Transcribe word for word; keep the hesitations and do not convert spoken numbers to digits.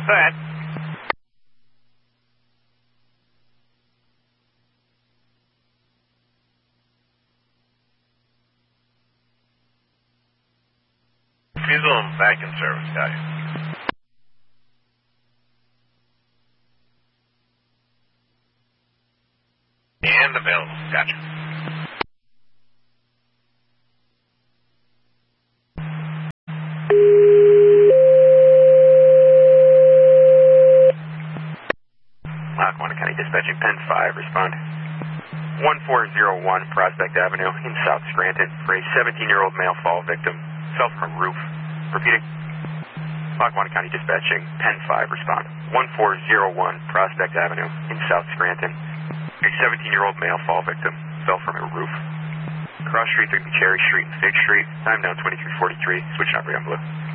Go ahead. Refusal and back in service, got you. And available, gotcha. Lackawanna County Dispatching, Pen five, respond. one four zero one Prospect Avenue in South Scranton for a seventeen-year-old male fall victim. Fell from a roof. Repeating. Lackawanna County Dispatching, Pen five, respond. one four zero one Prospect Avenue in South Scranton. A seventeen-year-old male fall victim. Fell from a roof. Cross streets are Cherry Street and Fig Street. Time down twenty-three forty-three. Switching operator on blue.